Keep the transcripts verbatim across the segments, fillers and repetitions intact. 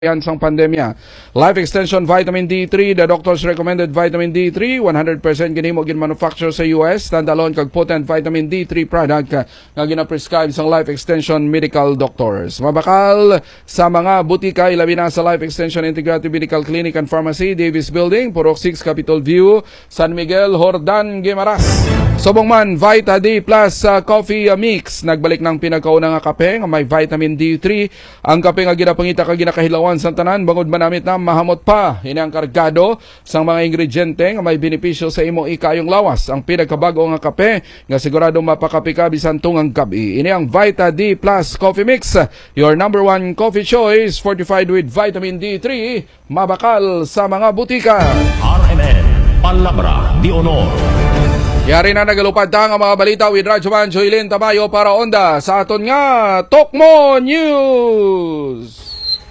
yan sang pandemya. Life Extension Vitamin D three, the doctor's recommended vitamin D three, one hundred percent ginhimo gin manufacture sa U S, standalone kag potent vitamin D three product nga gina-prescribe sang Life Extension medical doctors. Mabakal sa mga butika ilabi na sa Life Extension Integrated Medical Clinic and Pharmacy, Davis Building, Purok six, Capitol View, San Miguel, Hordan, Guimaras. Subong man, Vita D Plus uh, Coffee uh, Mix. Nagbalik ng pinagkauna nga kape nga may vitamin D three. Ang kape nga ginapangita kag ginakahilawan sa tanan bangod manamit na mahamot pa. Ini ang kargado sang mga ingrediente nga may benepisyo sa imong ikayong lawas. Ang pinagkabago nga kape nga sigurado mapakapi ka bisan tungang gabi. Ini ang Vita D Plus Coffee Mix, your number one coffee choice, fortified with vitamin D three, mabakal sa mga butika. R M N, Palabra de Honor. Yari na nagalupad ta nga mga balita with Radyo Man Joylin Tamayo para onda sa aton nga Tokmo News.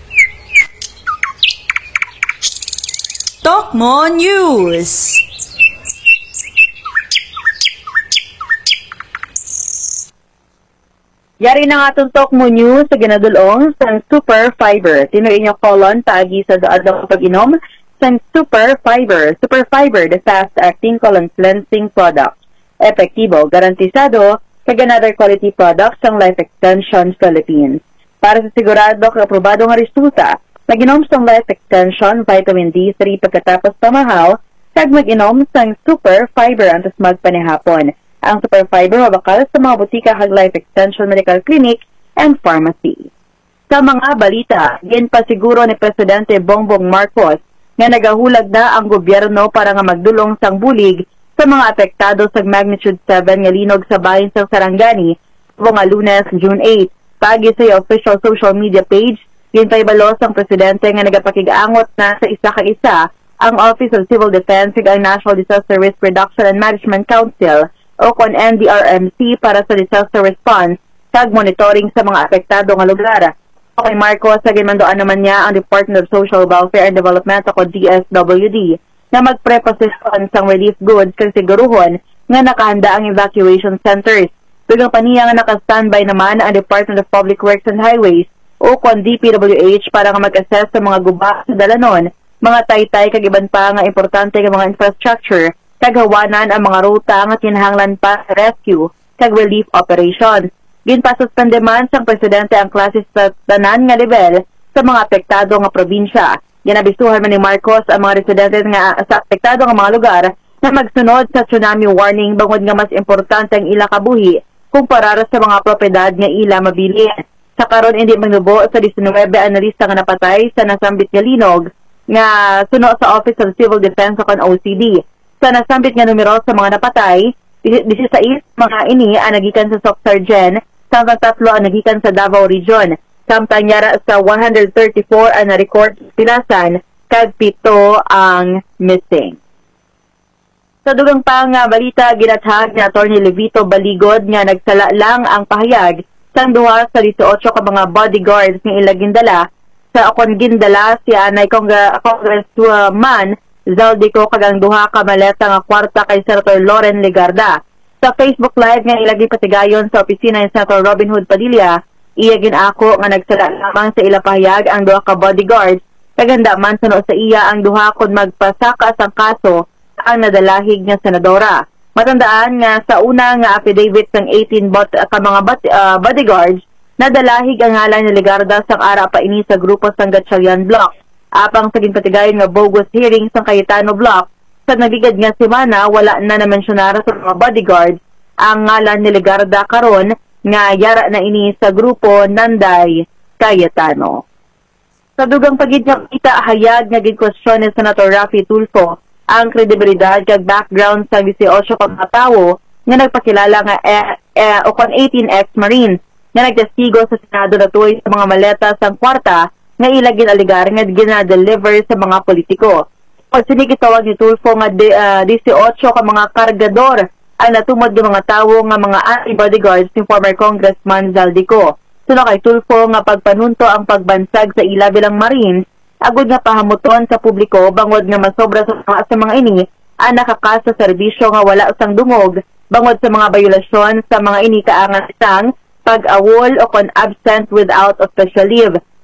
Tokmo News. Yari na nga itong Tokmo News sa ginadulong sa Super Fiber. Tinuin niyo kolon taagi sa daadang pag-inom sa Super Fiber. Super Fiber, the fast-acting colon cleansing product. Epektibo, garantisado, kag another quality product sang Life Extension Philippines. Para sa sigurado kag aprobado nga resulta, mag-inom sang Life Extension Vitamin D three pagkatapos pamahaw, kag mag-inom sang Super Fiber antes magpanihapon. Ang Super Fiber mabakal sa mga butika kag Life Extension Medical Clinic and Pharmacy. Sa mga balita, ginpasiguro ni Presidente Bongbong Marcos nga nagahulag na ang gobyerno para nga magdulong sang bulig sa mga apektado sa magnitude seven nga linog sa bahin sa Sarangani nga Lunes, June eight. Pagi sa official social media page, gintay balos ang presidente nga nagapakig-angot na sa isa ka isa ang Office of Civil Defense ug ang National Disaster Risk Reduction and Management Council o kon N D R M C para sa disaster response kag monitoring sa mga apektado nga lugar. Kay Marcos, sa ginmandoan naman niya ang Department of Social Welfare and Development o D S W D na magpre-posisyon sang relief goods kag siguruhon nga nakahanda ang evacuation centers. Tugang paniya nga naka-standby naman ang Department of Public Works and Highways o kon D P W H para nga mag-assess sa mga guba sa dalanon, mga taytay kag iban pa nga importante nga mga infrastructure kag hawanan ang mga ruta nga kinahanglan pa sa rescue kag relief operations. Ginpasuspende man sang presidente ang klase sa tanan nga level sa mga apektado nga probinsya. Ginabisuhan man ni Marcos ang mga residente nga sa apektado nga mga lugar na magsunod sa tsunami warning bangod nga mas importante ang ila kabuhi kumpara sa mga propiedad nga ila mabili. Sa karon hindi magnubo sa nineteen analista nga napatay sa nasambit nga linog nga suno sa Office of Civil Defense o O C D. Sa nasambit nga numero sa mga napatay, sixteen mga ini ang nagikan sa Soc-Sargen, samtang tatlo ang nagikan sa Davao Region. Samtang yara sa one hundred thirty-four ang na-record pilasan, kag pito ang missing. Sa dugang pang uh, balita, ginatahag ni Atty. Levito Baligod nga nagsala lang ang pahayag sang duha sa eighteen ka mga bodyguards nga ilagindala sa akon gindala si Anay Congre Congressman Zaldico kag ang duha ka maleta nga kwarta kay Senator Loren Legarda. Sa Facebook Live nga ilagi patigayon sa opisina ni Senator Robin Hood Padilla, iya ginako nga nagsala lamang sa ila pahayag ang duha ka bodyguards kaganda man suno sa iya ang duha kon magpasaka sang kaso ang nadalahig nga senadora. Matandaan nga sa una nga affidavit ng eighteen bot, ka mga bot, uh, bodyguards nadalahig ang ngalan ni Legarda sang ara pa ini sa grupo sang Gatchalian Block. Apang sa ginpatigayon nga bogus hearing sang Cayetano Block, sa nagigad nga semana wala na na-mensyonara sa mga bodyguards ang ngalan ni Legarda karon nga yara na ini sa grupo Nanday Cayetano. Sa dugang pagid nga kita hayag nga gid-question ni Senator Raffy Tulfo ang kredibilidad kag background sa eighteen ka mga tawo nga nagpakilala nga eh, eh, o kon eighteen ex-marines nga nagtestigo sa Senado na tuoy sa mga maleta sang kwarta nga ila ginaligar nga gina-deliver sa mga politiko. Pag sinigitawag ni Tulfo nga de, uh, eighteen ka mga kargador ang natumod ng mga tawo nga mga anti-bodyguards ni former Congressman Zaldico. Suno kay Tulfo nga pagpanunto ang pagbansag sa ila bilang Marines, agud nga pahamuton sa publiko bangod nga masobra sa mga, sa mga ini ang nakakas sa serbisyo nga wala sang dungog bangod sa mga bayulasyon sa mga ini kaangan isang pag-awol o kon absent without official leave.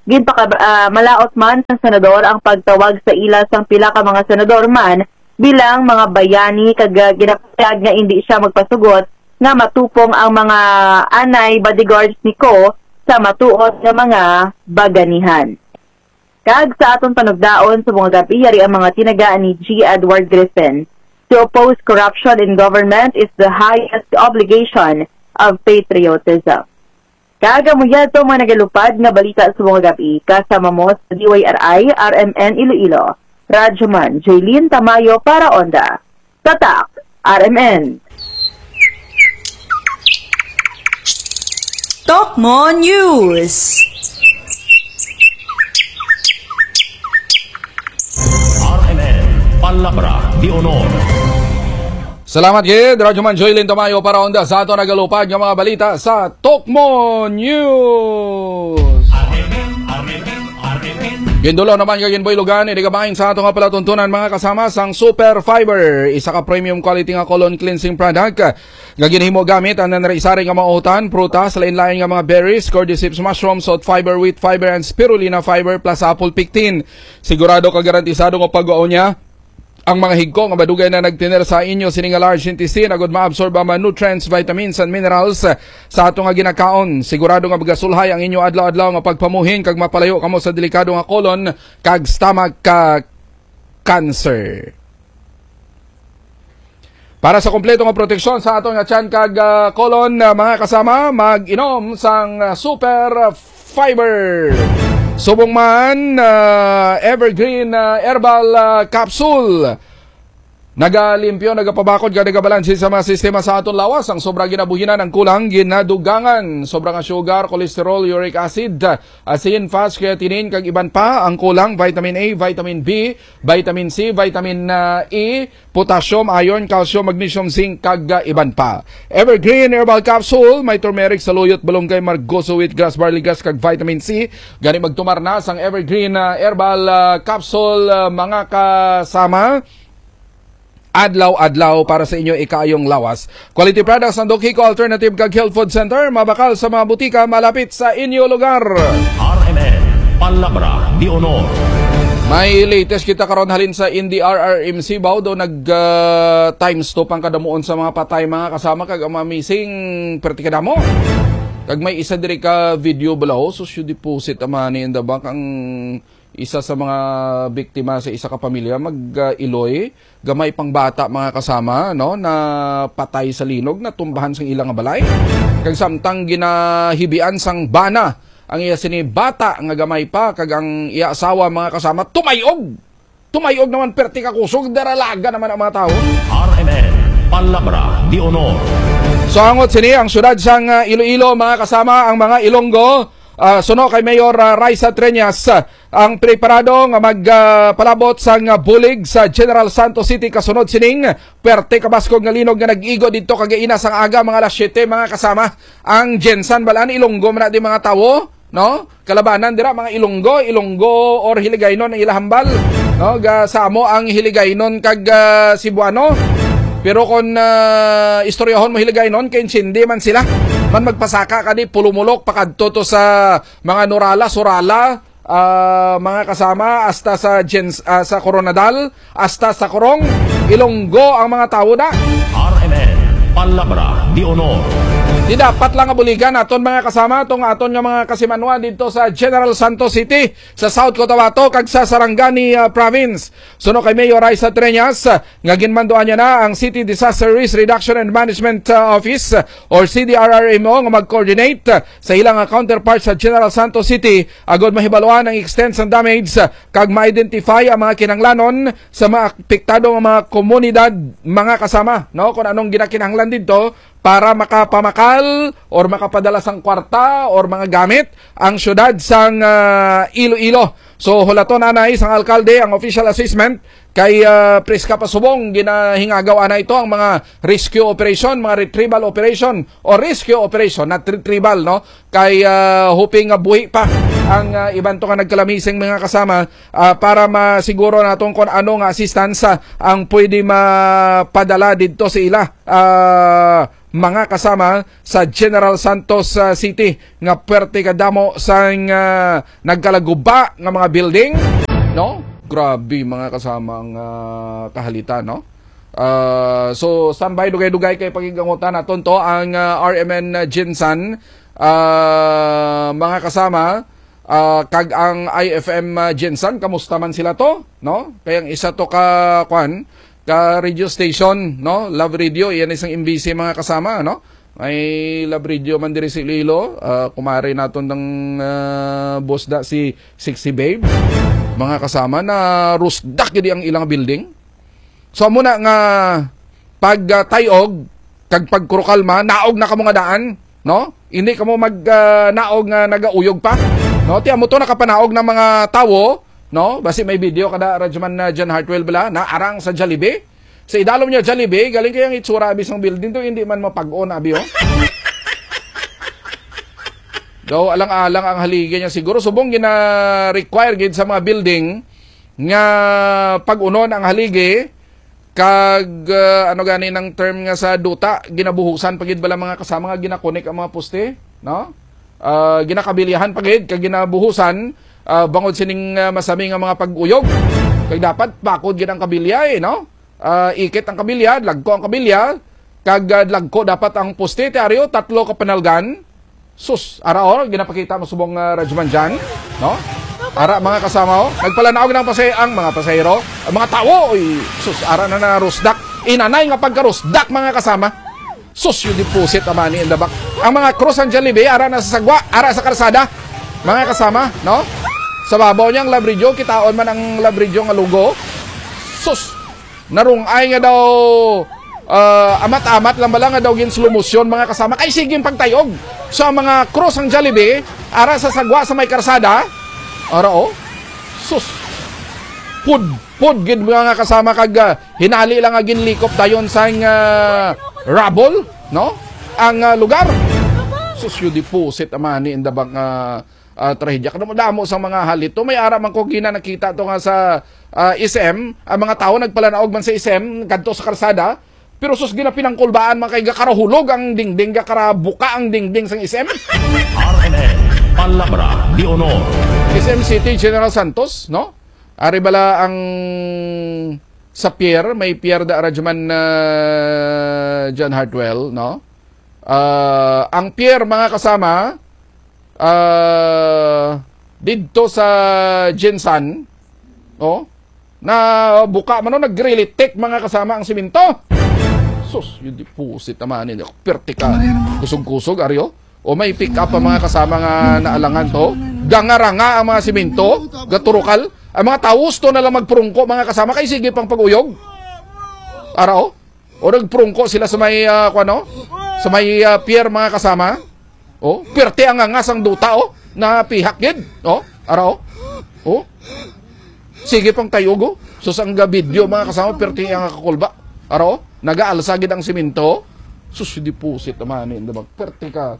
ginpaka uh, malaot man ng senador ang pagtawag sa ila sang pila ka mga senador man bilang mga bayani kag ginapatag nga hindi siya magpasugot nga matupong ang mga anay bodyguards ni Ko sa matuot nga mga baganihan. Kag sa atong panugdaon sa mga gabi, yari ang mga tinagaan ni G. Edward Griffin. To oppose corruption in government is the highest obligation of patriotism. Kaaga mo yan ito mga nagalupad nga balita sa mga gabi. Kasama mo sa D Y R I, R M N Iloilo. Radyoman, Jaylene Tamayo para Onda. Tatak, R M N. Talk Mo News. R M N Palabra de Honor. Salamat gid, Radyoman Joylin Tamayo para Onda sa ato nagalupad ng mga balita sa Tokmo News. Gindulo naman kagin boy lugan, idigabahin sa ato nga palatuntunan mga kasama sang Super Fiber, isa ka premium quality nga colon cleansing product. Gaginhimo gamit ang nanraisari nga mga utan, prutas, lain-lain nga mga berries, cordyceps mushrooms, oat fiber, wheat fiber, and spirulina fiber plus apple pectin. Sigurado ka garantisado nga pag-uaw niya ang mga higko nga badugay na nagtiner sa inyo sining nga large intestine agud maabsorb ang mga nutrients, vitamins and minerals sa ato nga ginakaon. Sigurado nga magasulhay ang inyo adlaw-adlaw nga pagpamuhin kag mapalayo kamo sa delikado nga colon kag stomach ka cancer. Para sa kompleto nga proteksyon sa ato nga tiyan kag uh, colon, uh, mga kasama, mag-inom sang uh, Super Fiber. Subong man, uh, Evergreen uh, Herbal uh, Capsule. Nagalimpyo, nagapabakod, nagabalansin sa mga sistema sa aton lawas. Ang sobrang ginabuhinan ng kulang, ginadugangan. Sobrang sugar, cholesterol, uric acid, asin, fast, creatinine, kag iban pa. Ang kulang, vitamin A, vitamin B, vitamin C, vitamin uh, E, potassium, iron, calcium, magnesium, zinc, kag uh, iban pa. Evergreen Herbal Capsule, may turmeric, saluyot, balonggay, margoso, wheatgrass, barley grass, kag vitamin C. Gani magtumar na sang Evergreen uh, Herbal uh, Capsule, uh, mga kasama. Adlaw-adlaw para sa inyo ikayong lawas. Quality products ng Doc Hico Alternative kag Health Food Center, mabakal sa mga butika malapit sa inyo lugar. R M N Palabra de Honor. May latest kita karon halin sa Indy R R M C Bao do nag uh, times to pang kadamuon sa mga patay mga kasama kag mga missing pertikadamo. Kag may isa diri ka video balaw so should deposit ang money in the bank. Ang isa sa mga biktima sa isa ka pamilya mag-iloy, uh, gamay pang bata mga kasama no na patay sa linog na tumbahan sang ilang balay. Kag samtang ginahibian sang bana ang iya sini bata nga gamay pa kag ang iya asawa mga kasama tumayog. Tumayog naman perti ka kusog daralaga naman ang mga tao. R M N Palabra de Honor. So angot sini ang syudad sang uh, Iloilo mga kasama, ang mga Ilonggo. Uh, suno kay Mayor uh, Raisa Treñas, uh, ang preparado nga magpalabot uh, sang uh, bulig sa General Santos City kasunod sining perte kabaskog nga linog nga nag-igo dito kagaina sang aga mga alas siyete mga kasama. Ang Jensan balaan Ilonggo man di mga tawo, no? Kalabanan dira mga Ilonggo, Ilonggo or Hiligaynon ang ilahambal, no? Ga samo ang Hiligaynon kag uh, Cebuano. Pero kung uh, istoryahon mo Hiligaynon kay hindi man sila man magpasaka kani pulumulok pakadto to sa mga Norala, Surala, uh, mga kasama hasta sa Gens, uh, sa Coronadal, hasta sa Corong, Ilonggo ang mga tao na. R M N Palabra de Honor. Di dapat lang abuligan aton mga kasama tong aton nga mga kasimanwa dito sa General Santos City, sa South Cotabato kag sa Sarangani uh, Province. Suno kay Mayor Raisa Treñas uh, nga ginmanduan niya na ang City Disaster Risk Reduction and Management uh, Office uh, or C D R R M O nga mag-coordinate uh, sa ilang uh, counterpart sa General Santos City agod mahibaluan ang extent ng damage uh, kag ma-identify ang mga kinanglanon sa mga apektado nga mga komunidad mga kasama, no, kung anong ginakinahanglan dito para makapamakal or makapadala sang kwarta or mga gamit ang syudad sang uh, Iloilo. So hulaton anay sang alkalde ang official assessment kay uh, Priska Pasubong ginahingagaw ana ito ang mga rescue operation, mga retrieval operation o rescue operation not retrieval, no, kay uh, hoping nga buhi pa ang uh, iban to nga nagkalamising mga kasama uh, para masiguro naton kung ano nga assistance ang pwede mapadala didto sa ila. uh, mga kasama sa General Santos uh, City nga perti kadamo sa uh, nagkalaguba nga mga building, no? Grabe mga kasama ang uh, kahalita, no? Uh, so standby dugay-dugay kay pagigangutan naton to ang uh, R M N Jinsan, uh, mga kasama. Uh, kag ang I F M uh, Jinsan, kamusta man sila to, no? Kayang isa to ka kwan ka radio station, no? Love Radio, iyan isang M B C mga kasama, no? May Love Radio man diri si Lilo, uh, kumari naton ng uh, boss da si Sexy Babe. Mga kasama na rusdak gid ang ilang building. So muna nga pag uh, tayog kag pagkurukalma, naog na kamo nga daan, no? Hindi kamo mag uh, naog nga nagauyog pa. No, tiyan mo to nakapanaog ng mga tawo, no? Basi may video kada Rajman na John Hartwell bala na arang sa Jollibee. Sa idalom niya Jollibee, galing kayang itsura abi sang building to hindi man mapag-on abi oh. Daw alang-alang ang haligi niya siguro subong gina require gid sa mga building nga pag-unon ang haligi kag uh, ano gani ng term nga sa duta ginabuhusan pagid bala mga kasama nga ginakonek ang mga poste, no? Uh, ginakabilihan pagid kag ginabuhusan uh, bangod sining uh, masami nga mga pag-uyog kay dapat bakod gid ang kabilya eh, no? Uh, ikit ang kabilya, lagko ang kabilya kag uh, lagko dapat ang poste tiaryo tatlo ka panalgan sus ara or ginapakita mo subong uh, Rajman dyan, no? Ara mga kasama oh, nagpalanaog ng pasay ang mga pasayro ang mga tao oy sus ara na na rusdak inanay nga pagkarusdak mga kasama. Sus, yung deposit amani in the back. Ang mga cross ang Jollibee, ara na sa sagwa, ara sa karsada. Mga kasama, no? Sa babaw niyang labridyo, kitaon man ang labridyo nga logo. Sus, narungay nga daw, uh, amat-amat lang bala nga daw gin slow motion, mga kasama. Kay sige pagtayog. Sa mga cross ang Jollibee, ara sa sagwa sa may karsada. Ara oh, sus. Pud, pud, gid mga kasama kag uh, hinali lang nga ginlikop dayon sa uh, Rabol, no? Ang uh, lugar. Susyo deposit amani in the bang uh, uh, trahedya. Kada damo sa mga halito, may ara man ko gina nakita to nga sa uh, S M, ang mga tao nagpalanaog man sa S M kadto sa karsada, pero sus gina pinangkulbaan man kay gakarahulog ang dingding gakarabuka ang dingding sang S M. R N N Palabra de Honor. S M City General Santos, no? Ari bala ang sa pier, may pier da Rajman na uh, John Hartwell, no? Uh, ang pier, mga kasama, uh, dito sa Jinsan, oh, na buka man no, nag-relitik mga kasama ang simento. Sus, yung deposit naman nila. Pertika, kusog-kusog, aryo. O may pick up ang mga kasama nga naalangan to. Gangaranga ang mga simento, gaturukal. Ang mga taos to na lang magprungko mga kasama kay sige pang pag-uyog. Ara o? O nagprungko sila sa may uh, ano? Sa may uh, pier mga kasama. O, pirte ang angas ang duta o na pihak gid. O, ara o? O. Sige pang tayog o. So sang video mga kasama pirte ang kakulba. Ara o? Nagaalsa gid ang simento. Sus deposit naman ni ndabag pirte ka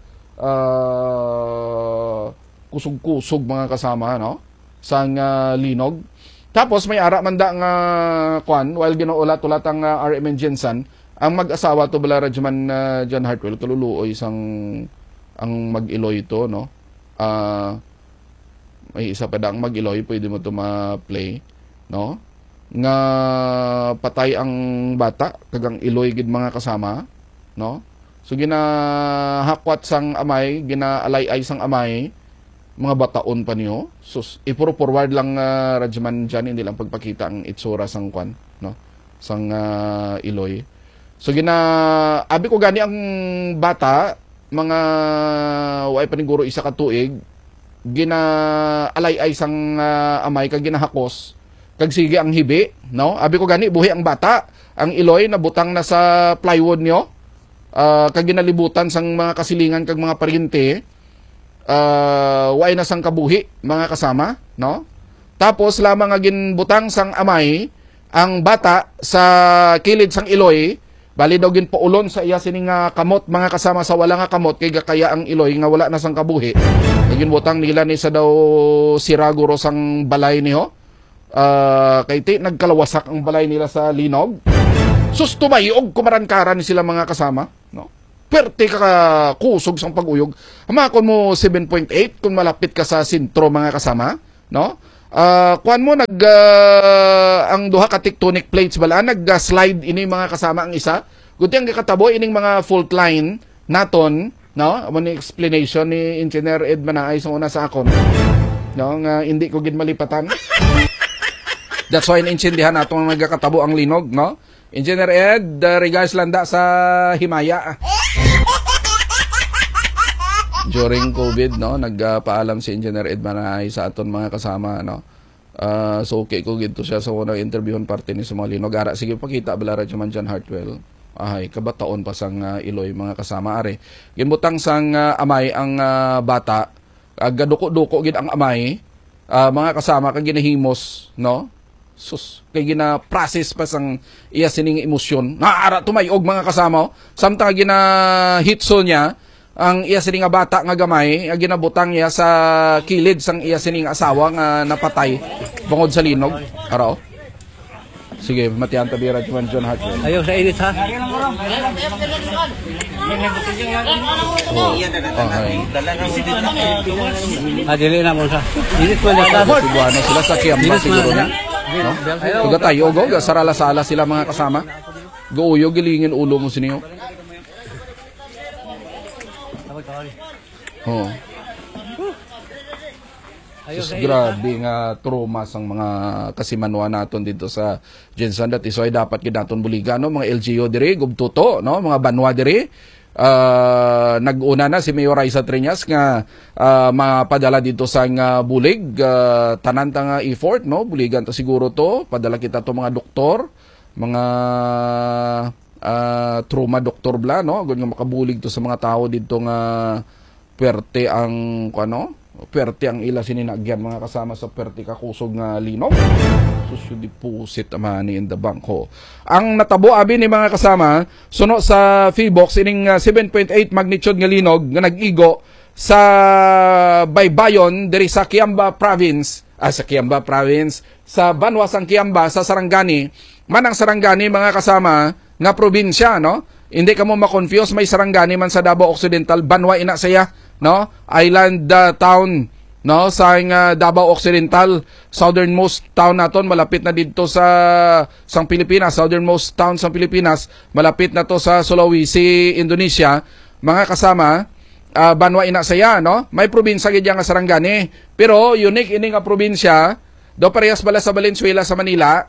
uh, kusog-kusog mga kasama, no? Sang uh, linog. Tapos may ara man da nga kwan while ginaulat-ulat ang uh, R M N Jensen, ang mag-asawa to bala Rajman uh, John Hartwell kaluluoy sang ang mag-iloy to, no? Uh, may isa pa dang mag-iloy, pwede mo to ma-play, no? Nga patay ang bata kagang iloy gid mga kasama, no? So ginahakwat sang amay, ginaalay-ay sang amay, mga bataon pa niyo. Sus, ipuro-forward lang uh, Rajman dyan, hindi lang pagpakita ang itsura sang kwan, no? Sang uh, iloy. So gina abi ko gani ang bata, mga way paniguro isa ka tuig, gina alay-ay sang uh, amay kag ginahakos, kag sige ang hibi, no? Abi ko gani buhi ang bata, ang iloy na butang na sa plywood niyo. Uh, kag ginalibutan sang mga kasilingan kag mga paryente. Uh, way na sang kabuhi mga kasama, no? Tapos lamang nga ginbutang sang amay ang bata sa kilid sang iloy, bali daw ginpaulon sa iya sining nga kamot mga kasama sa wala nga kamot kay kaya ang iloy nga wala na sang kabuhi. Ginbutang nila ni sa daw siraguro sang balay niyo. Uh, kay ti nagkalawasak ang balay nila sa linog. Sus tumayog kumarankaran sila mga kasama, no? perte ka kusog sang pag-uyog. Hamakon mo seven point eight kung malapit ka sa sentro mga kasama, no? Uh, kuan mo nag uh, ang duha ka tectonic plates bala nag-slide ini mga kasama ang isa. Guti ang gikatabo ining mga fault line naton, no? Amo ni explanation ni Engineer Ed Manaay sa una sa akon. No, nga hindi ko gid malipatan. That's why in-intindihan natong nagkatabo ang linog, no? Engineer Ed, uh, regards landa sa Himaya. During COVID, no, nagpaalam si Engineer Ed Manaay sa aton mga kasama, no. Uh, so okay ko gito siya sa unang interview party ni Sumalino. Gara sige pakita bala ra man John Hartwell. Ay kabataon pa sang uh, Iloy mga kasama are. Ginbutang sang uh, amay ang uh, bata. Uh, gaduko-duko gid ang amay. Uh, mga kasama kang ginahimos, no. Sus, kay gina-process pa sang iya sining emosyon. Naara tumayog mga kasama. Samtang gina-hitso niya ang iya sining nga bata nga gamay, ang ginabutang niya sa kilid sang iya sining asawa nga napatay bungod sa linog. Araw. Sige, matihan tabira Juan John Hartwell. Ayaw sa init ha. Oh, okay. Ah, dili na mo sa. Init mo na. Cebuano sila sa Kiamba siguro na. No? Tuga tayo, go, sarala-sala sila mga kasama. Go-uyo, gilingin ulo mo siniyo. Oh. Sus, grabe nga trauma sang mga kasimanwa naton dito sa Jensen. That is why dapat gid naton buligan, no? Mga L G U diri, gubtuto, no? Mga banwa diri. Uh, nag-una na si Mayor Raisa Triñas nga uh, mapadala dito sa uh, bulig, uh, tanan ta nga effort, no? Buligan to siguro to, padala kita to mga doktor, mga uh, trauma doktor bla, no? Gun nga makabulig to sa mga tao dito nga perte ang ano? Perte ang ila sininagyan mga kasama sa perte kakusog nga linog. Susyo deposit amani in the bank ho. Ang natabo abi ni mga kasama suno sa Feebox ining uh, seven point eight magnitude nga linog nga nag-igo sa Baybayon diri sa Kiamba province, ah, sa Kiamba province, sa Banwa sang Kiamba sa Sarangani. Man ang Sarangani mga kasama nga probinsya, no? Hindi ka mo ma-confuse, may Sarangani man sa Davao Occidental, Banwa ina saya, no? Island uh, town, no, sa uh, Davao Occidental, southernmost town naton, malapit na dito sa sang Pilipinas, southernmost town sa Pilipinas, malapit na to sa Sulawesi, Indonesia. Mga kasama, uh, Banwa ina saya, no? May probinsya gid nga Sarangani, pero unique ini nga probinsya, do parehas bala sa Valenzuela sa Manila.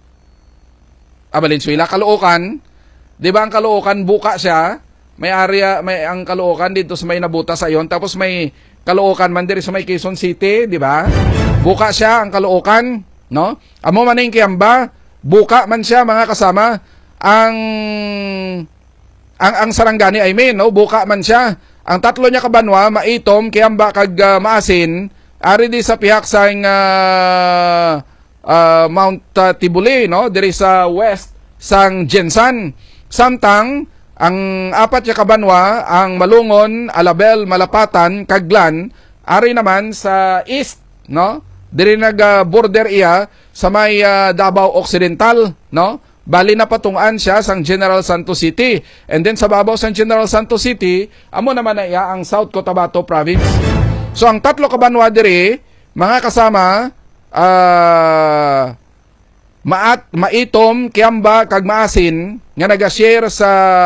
Ah, Valenzuela, Caloocan. 'Di ba ang Caloocan buka siya? May area, may ang Caloocan dito sa may nabutas ayon, tapos may Caloocan man diri sa may Quezon City, 'di ba? Buka siya ang Caloocan, no? Amo man ning Kiamba, buka man siya mga kasama. Ang ang ang Sarangani I mean, no, buka man siya. Ang tatlo niya ka banwa, Maitom, Kiamba kag uh, Maasin, ari di sa pihak sa uh, uh, Mount uh, Tibuli, no, diri sa west sang Jensen. Samtang ang apat ya kabanwa, ang Malungon, Alabel, Malapatan, Kaglan, ari naman sa east, no? Diri nag uh, border iya sa may uh, Davao Occidental, no? Bali na patungan siya sang General Santos City. And then sa babaw sang General Santos City, amo naman na iya ang South Cotabato Province. So ang tatlo kabanwa diri, mga kasama, ah uh, Maat, Maitom, Kiamba, kag Maasin nga nag-share sa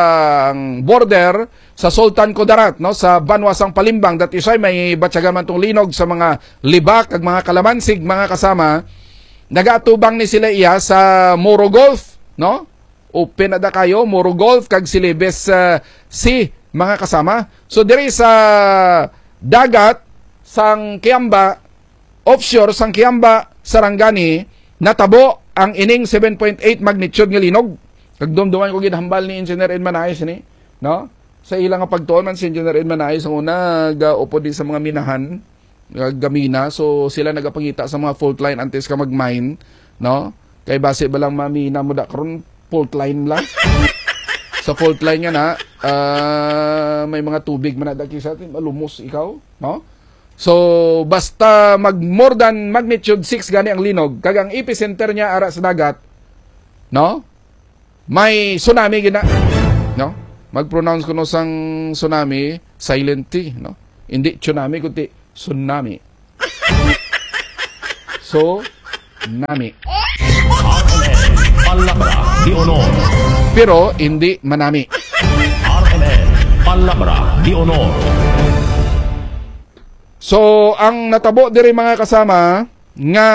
border sa Sultan Kudarat, no, sa Banwa sang Palimbang. That is why may batyagan man tong linog sa mga libak kag mga kalamansig mga kasama. Nagatubang ni sila iya sa Moro Golf, no? Open ada kayo Moro Golf kag Silibes uh, Sea mga kasama. So diri sa dagat sang Kiamba, offshore sang Kiamba, Sarangani, natabo ang ining seven point eight magnitude nga linog. Kagdumduman ko ginhambal ni Engineer Ed Manayes ni, no? Sa ilang nga pagtuon man si Engineer Ed Manayes ang una ga-upo din sa mga minahan, gamina, so sila nagapangita sa mga fault line antes ka mag-mine, no? Kay base ba lang mamina mo da karon fault line lang. Sa fault line nga na, uh, may mga tubig man nadaki sa atin, malumos ikaw, no? So, basta mag more than magnitude six gani ang linog, kag ang epicenter niya ara sa dagat, no? May tsunami gina, no? mag-pronounce ko no sang tsunami, silent T, no? Hindi tsunami, kundi tsunami. So, nami. R M N Palabra de Honor. Pero, hindi manami. R M N Palabra de Honor. So, ang natabo diri mga kasama, nga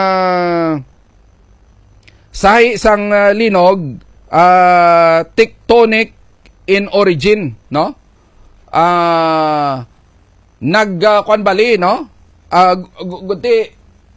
sahi sang uh, linog, uh, tectonic in origin, no? Uh, nag uh, kwan bali, no? Uh, guti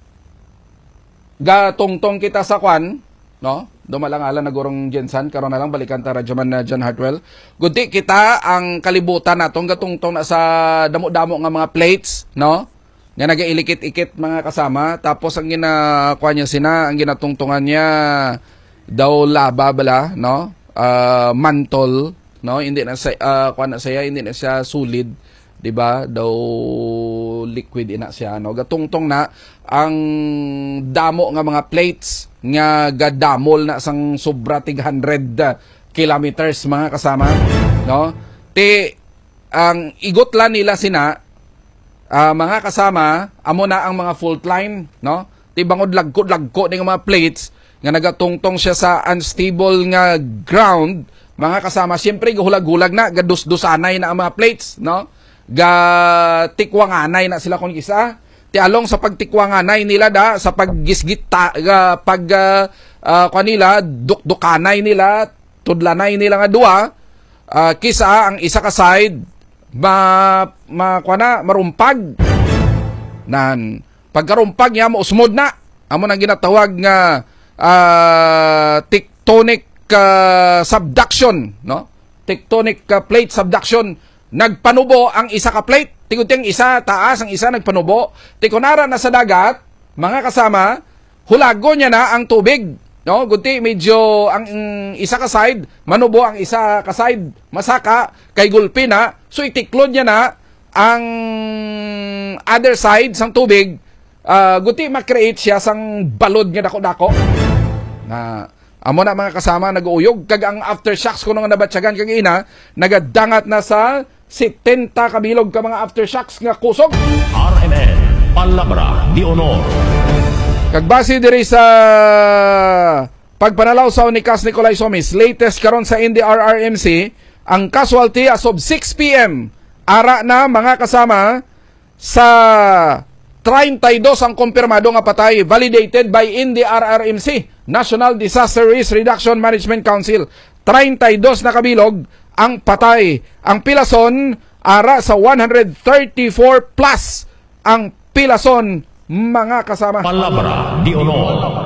gatungtong kita sa kwan, no? Dumalang-alan na gurong Jensan, karon na lang balikan ta radyaman na John Hartwell. Guti kita ang kalibutan natong gatungtong na sa damo-damo nga mga plates, no? Nga nagailikit-ikit mga kasama, tapos ang ginakuha niya sina, ang ginatungtungan niya daw laba bala, no? Uh, mantol, no? Hindi na sa uh, kuha na saya, hindi na siya solid, 'di ba? Daw liquid ina siya, no? Gatungtong na ang damo nga mga plates nga gadamol na sang sobra tig one hundred kilometers mga kasama, no? Ti ang igotlan nila sina Uh, mga kasama, amo na ang mga fault line, no? Tibangod lagko-lagko ng mga plates nga nagatungtong siya sa unstable nga ground, mga kasama, siyempre guhulag-hulag na, gadus-dusanay na ang mga plates, no? Ga tikwanganay na sila kung isa. Ti along sa pagtikwanganay nila da, sa paggisgit ta, ga, pag uh, uh, kanila, dukdukanay nila, tudlanay nila nga duwa, uh, kisa ang isa ka side, ma ma kuana marumpag nan pagkarumpag niya mo usmod na amo nang ginatawag nga uh, tectonic uh, subduction, no? Tectonic uh, plate subduction. Nagpanubo ang isa ka plate, tigod tiyang isa taas, ang isa nagpanubo. Tikunara na sa dagat, mga kasama, hulago niya na ang tubig, no? Gunti medyo ang um, isa ka side manubo, ang isa ka side masaka kay gulpi na. So itiklod niya na ang other side sang tubig, uh, guti makreate siya sang balod nga dako-dako. Na amo na mga kasama nag-uyog kag ang aftershocks ko nung nabatsagan kag ina, nagadangat na sa seventy kabilog ka mga aftershocks nga kusog. R M N Palabra de Honor. Kag base diri sa pagpanalaw sa Unicas Nicolay Somis, latest karon sa N D R R M C, ang casualty as of six p m ara na mga kasama sa thirty-two ang kumpirmado nga patay, validated by N D R R M C, National Disaster Risk Reduction Management Council. thirty-two na kabilog ang patay. Ang pilason ara sa one hundred thirty-four plus ang pilason mga kasama. Palabra de Honor.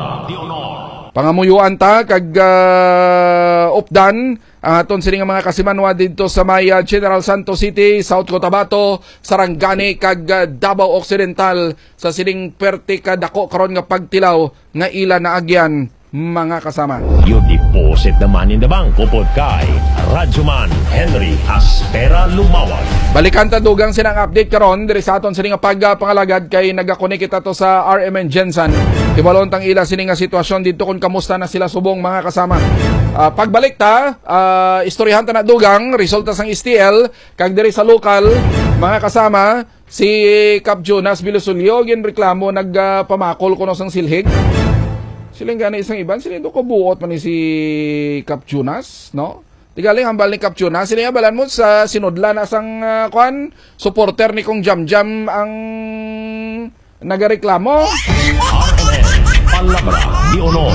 Pangamuyuan ta kag uh, updan ang aton sining mga kasimanwa dito sa may uh, General Santos City, South Cotabato, Sarangani kag uh, Davao Occidental sa sining perti ka dako karon nga pagtilaw nga ila na agyan mga kasama. You deposit the money in the bank upod kay Radyoman Henry Aspera Lumawag. Balikan ta dugang sinang update karon diri sa aton sining pagpangalagad kay nagakonek kita to sa R M N Jensen. Ibalon tang ila sining nga sitwasyon dito kung kamusta na sila subong mga kasama. Uh, pagbalik ta, uh, istoryahan ta na dugang resulta sang S T L kag diri sa lokal mga kasama si Cap Jonas Bilosulyo gin reklamo nagpamakol uh, kuno sang silhig. Siling gani isang iban, siling do ko buot man ni si Cap Jonas, no? Tigaling hambal ni Cap Jonas, siling abalan mo sa sinudla na sang uh, kwan, supporter ni kong Jam-Jam ang nagareklamo. R M N Palabra de Honor.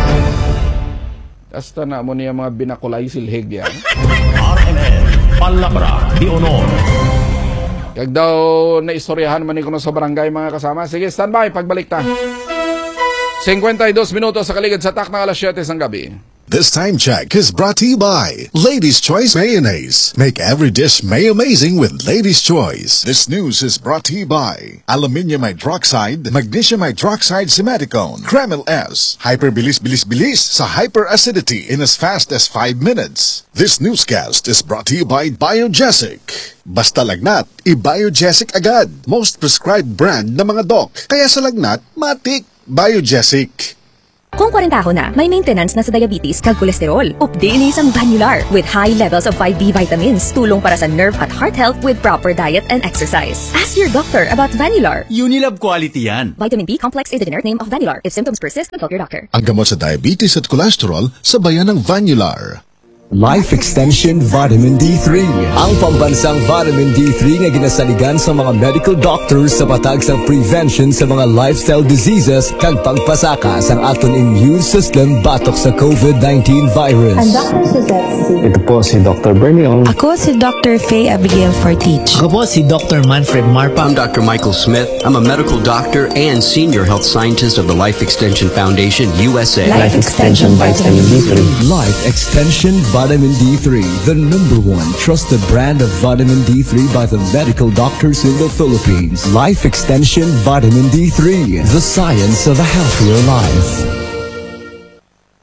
Hasta na mo niya mga binakulay silhig yan. R M N Palabra de Honor. Kag daw naistoryahan man ni kuno sa barangay mga kasama. Sige, standby, pagbalik ta. fifty-two minutos sa kaligid sa tak ng alas siyete ng gabi. This time check is brought to you by Lady's Choice Mayonnaise. Make every dish may amazing with Lady's Choice. This news is brought to you by Aluminium Hydroxide, Magnesium Hydroxide Simaticone, Kreml S, Hyperbilis Bilis Bilis sa hyperacidity in as fast as five minutes. This newscast is brought to you by Biogesic. Basta lagnat, i-Biogesic agad. Most prescribed brand na mga doc. Kaya sa lagnat, matik. Biogesic. Kung forty ako na, may maintenance na sa diabetes kag kolesterol. Updi ni isang Vanular with high levels of five B vitamins, tulong para sa nerve at heart health with proper diet and exercise. Ask your doctor about Vanular. Unilab quality yan. Vitamin B complex is the generic name of Vanular. If symptoms persist, consult your doctor. Ang gamot sa diabetes at cholesterol sa bayan ng Vanular. Life Extension Vitamin D three. Ang pambansang vitamin D three nga ginasaligan sa mga medical doctors sa patag sa prevention sa mga lifestyle diseases kag pagpasaka sa aton immune system batok sa COVID nineteen virus. I'm Doctor Suzette C. Ito po si Doctor Bernie Ong. Ako si Doctor Faye Abigail Fortich. Ako po si Doctor Manfred Marpa. I'm Doctor Michael Smith. I'm a medical doctor and senior health scientist of the Life Extension Foundation U S A. Life Extension Vitamin D three. Life Extension Vitamin D three, the number one trusted brand of vitamin D three by the medical doctors in the Philippines. Life Extension Vitamin D three, the science of a healthier life.